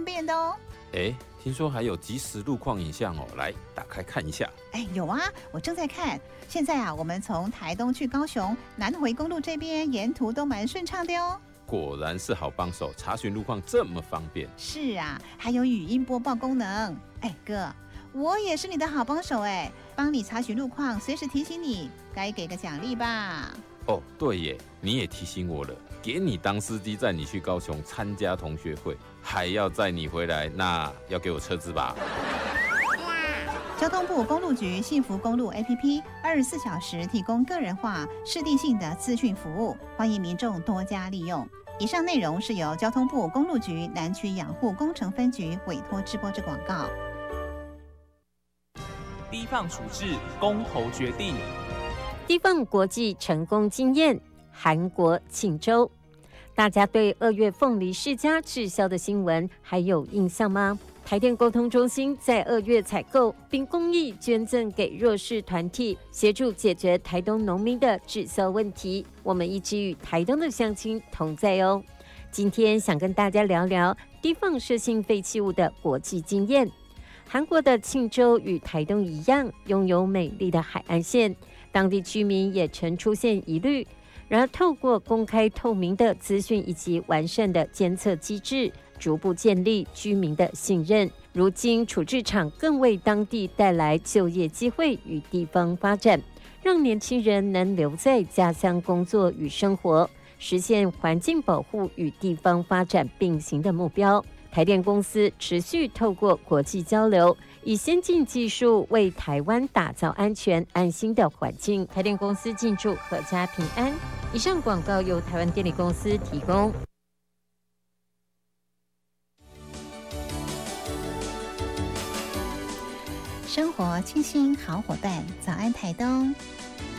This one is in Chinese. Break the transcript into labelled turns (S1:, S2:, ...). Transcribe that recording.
S1: 便的哦。
S2: 听说还有即时路况影像哦，来打开看一下。
S1: 有啊，我正在看。现在啊，我们从台东去高雄南回公路这边，沿途都蛮顺畅的哦。
S2: 果然是好帮手，查询路况这么方便。
S1: 是啊，还有语音播报功能。哥，我也是你的好帮手帮你查询路况，随时提醒你，该给个奖励吧。
S2: 哦，对耶，你也提醒我了，给你当司机载你去高雄参加同学会，还要载你回来，那要给我车资吧？
S1: 交通部公路局幸福公路 APP 24小时提供个人化、适地性的资讯服务，欢迎民众多加利用。以上内容是由交通部公路局南区养护工程分局委托直播之广告。
S3: 低放处置公投决定，
S4: 低放国际成功经验，韩国庆州。大家对2月凤梨世家滞销的新闻还有印象吗？台电沟通中心在2月采购并公益捐赠给弱势团体，协助解决台东农民的滞销问题。我们一直与台东的乡亲同在哦。今天想跟大家聊聊低放射性废弃物的国际经验。韩国的庆州与台东一样，拥有美丽的海岸线，当地居民也曾出现疑虑。然而，透过公开透明的资讯以及完善的监测机制，逐步建立居民的信任。如今，处置厂更为当地带来就业机会与地方发展，让年轻人能留在家乡工作与生活，实现环境保护与地方发展并行的目标。台电公司持续透过国际交流，以先进技术为台湾打造安全安心的环境。台电公司进驻阖家平安。以上广告由台湾电力公司提供。
S1: 生活清新好伙伴，早安台东。